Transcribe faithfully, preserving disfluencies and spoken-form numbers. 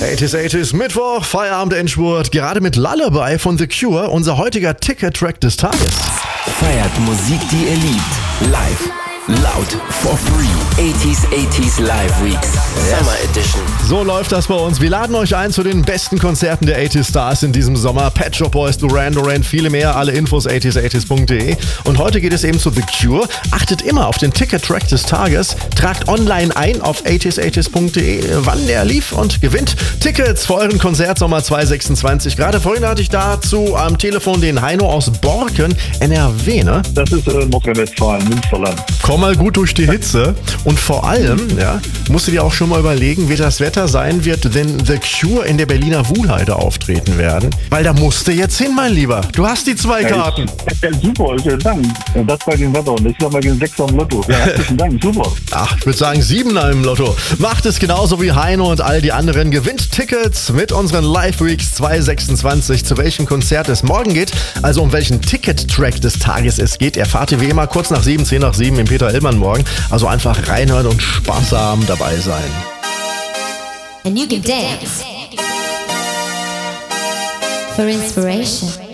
achtziger achtziger Mittwoch, Feierabend Endspurt, gerade mit Lullaby von The Cure, unser heutiger Ticket-Track des Tages. Feiert Musik, die ihr liebt, live, laut, for free. achtziger achtziger Live Weeks, Summer Edition. So läuft das bei uns. Wir laden euch ein zu den besten Konzerten der achtziger Stars in diesem Sommer. Pet Shop Boys, Duran Duran, viele mehr. Alle Infos achtziger achtziger punkt de. Und heute geht es eben zu The Cure. Achtet immer auf den Ticket-Track des Tages. Tragt online ein auf achtziger achtziger punkt de, wann der lief, und gewinnt Tickets für euren Konzert Sommer zwanzig sechsundzwanzig. Gerade vorhin hatte ich dazu am Telefon den Heino aus Borken, N R W, ne? Das ist äh, Nordrhein-Westfalen, Münsterland. Komm mal gut durch die Hitze. Und vor allem, ja, musst du dir auch schon mal überlegen, wie das Wetter sein wird, wenn The Cure in der Berliner Wuhlheide auftreten werden. Weil da musst du jetzt hin, mein Lieber. Du hast die zwei Karten. Ja, ja, super, vielen Dank. Das bei dem Wetter. Und das ist ja mal den Sechser im Lotto. Ja, herzlichen Dank, super. Ach, ich würde sagen Siebener im Lotto. Macht es genauso wie Heino und all die anderen. Gewinnt Tickets mit unseren Live Weeks zwanzig sechsundzwanzig. Zu welchem Konzert es morgen geht, also um welchen Ticket-Track des Tages es geht, erfahrt ihr wie immer kurz nach sieben, zehn nach sieben im Peter Illmann morgen. Also einfach reinhören und sparsam dabei sein. And you can dance for inspiration.